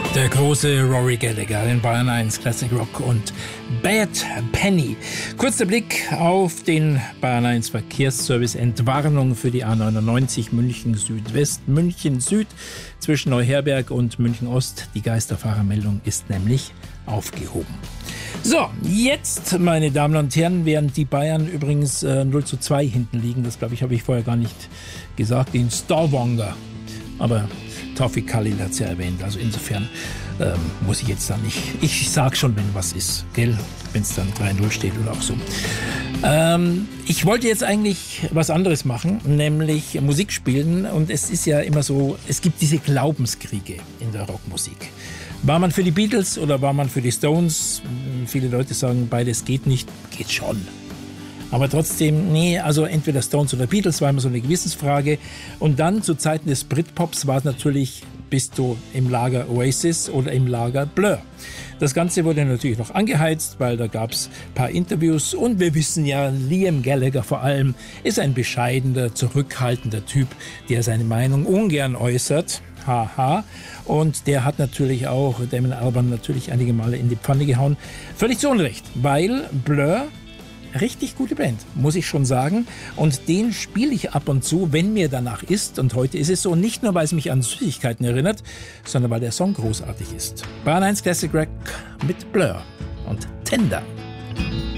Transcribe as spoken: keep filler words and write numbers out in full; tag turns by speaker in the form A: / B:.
A: Der große Rory Gallagher in Bayern eins Classic Rock und Bad Penny. Kurzer Blick auf den Bayern eins Verkehrsservice. Entwarnung für die A neunundneunzig München Südwest, München Süd zwischen Neuherberg und München Ost. Die Geisterfahrermeldung ist nämlich aufgehoben. So, jetzt, meine Damen und Herren, während die Bayern übrigens äh, null zu zwei hinten liegen, das glaube ich, habe ich vorher gar nicht gesagt, in Stavanger. Aber Taufik Khalil hat es ja erwähnt, also insofern ähm, muss ich jetzt da nicht, ich sag schon, wenn was ist, gell, wenn es dann drei null steht oder auch so. Ähm, ich wollte jetzt eigentlich was anderes machen, nämlich Musik spielen, und es ist ja immer so, es gibt diese Glaubenskriege in der Rockmusik. War man für die Beatles oder war man für die Stones? Viele Leute sagen, beides geht nicht, geht schon. Aber trotzdem, nee, also entweder Stones oder Beatles war immer so eine Gewissensfrage. Und dann zu Zeiten des Britpops war es natürlich, bist du im Lager Oasis oder im Lager Blur. Das Ganze wurde natürlich noch angeheizt, weil da gab es ein paar Interviews. Und wir wissen ja, Liam Gallagher vor allem ist ein bescheidener, zurückhaltender Typ, der seine Meinung ungern äußert. Haha. Und der hat natürlich auch Damon Albarn natürlich einige Male in die Pfanne gehauen. Völlig zu Unrecht, weil Blur, richtig gute Band, muss ich schon sagen. Und den spiele ich ab und zu, wenn mir danach ist. Und heute ist es so, nicht nur, weil es mich an Süßigkeiten erinnert, sondern weil der Song großartig ist. Bayern eins Classic Rock mit Blur und Tender.